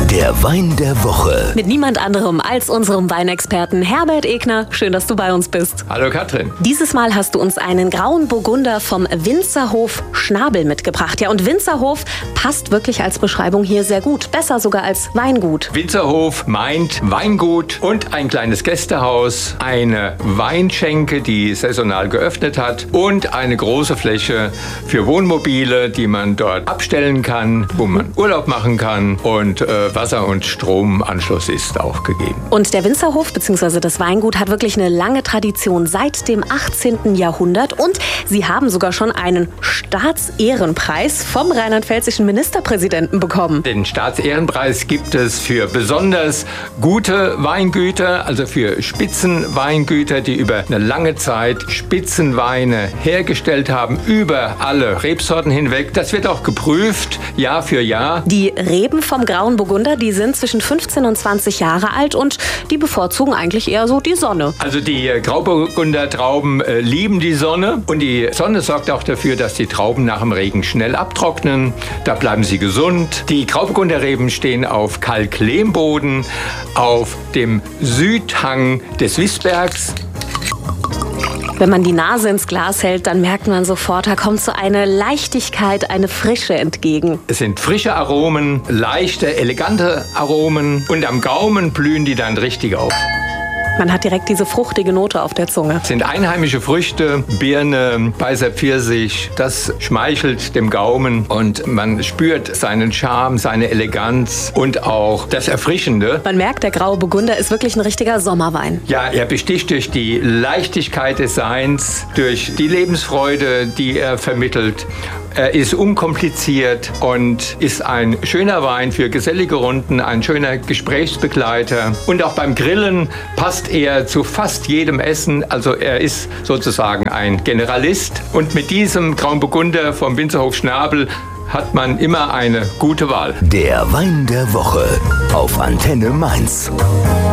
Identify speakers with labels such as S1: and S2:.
S1: Der Wein der Woche.
S2: Mit niemand anderem als unserem Weinexperten Herbert Egner. Schön, dass du bei uns bist.
S3: Hallo Katrin.
S2: Dieses Mal hast du uns einen grauen Burgunder vom Winzerhof Schnabel mitgebracht. Ja, und Winzerhof passt wirklich als Beschreibung hier sehr gut. Besser sogar als Weingut.
S3: Winzerhof meint Weingut und ein kleines Gästehaus, eine Weinschenke, die saisonal geöffnet hat und eine große Fläche für Wohnmobile, die man dort abstellen kann, wo man Urlaub machen kann, und Wasser- und Stromanschluss ist auch gegeben.
S2: Und der Winzerhof bzw. das Weingut hat wirklich eine lange Tradition seit dem 18. Jahrhundert. Und sie haben sogar schon einen Staatsehrenpreis vom rheinland-pfälzischen Ministerpräsidenten bekommen.
S3: Den Staatsehrenpreis gibt es für besonders gute Weingüter, also für Spitzenweingüter, die über eine lange Zeit Spitzenweine hergestellt haben, über alle Rebsorten hinweg. Das wird auch geprüft, Jahr für Jahr.
S2: Die Reben vom Grauen Burgunder, die sind zwischen 15 und 20 Jahre alt und die bevorzugen eigentlich eher so die Sonne.
S3: Also die Grauburgunder Trauben lieben die Sonne, und die Sonne sorgt auch dafür, dass die Trauben nach dem Regen schnell abtrocknen. Da bleiben sie gesund. Die Grauburgunder Reben stehen auf Kalklehmboden auf dem Südhang des Wissbergs.
S2: Wenn man die Nase ins Glas hält, dann merkt man sofort, da kommt so eine Leichtigkeit, eine Frische entgegen.
S3: Es sind frische Aromen, leichte, elegante Aromen, und am Gaumen blühen die dann richtig auf.
S2: Man hat direkt diese fruchtige Note auf der Zunge.
S3: Es sind einheimische Früchte, Birne, weißer Pfirsich. Das schmeichelt dem Gaumen und man spürt seinen Charme, seine Eleganz und auch das Erfrischende.
S2: Man merkt, der Graue Burgunder ist wirklich ein richtiger Sommerwein.
S3: Ja, er besticht durch die Leichtigkeit des Seins, durch die Lebensfreude, die er vermittelt. Er ist unkompliziert und ist ein schöner Wein für gesellige Runden, ein schöner Gesprächsbegleiter. Und auch beim Grillen passt er zu fast jedem Essen. Also er ist sozusagen ein Generalist. Und mit diesem Grauen Burgunder vom Winzerhof Schnabel hat man immer eine gute Wahl.
S1: Der Wein der Woche auf Antenne Mainz.